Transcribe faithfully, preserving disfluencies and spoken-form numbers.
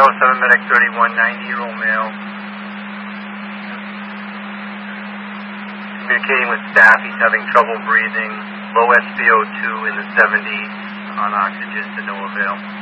oh seven Medic thirty-one, ninety-year-old male. Communicating with staff, he's having trouble breathing. Low S p O two in the seventies on oxygen to no avail.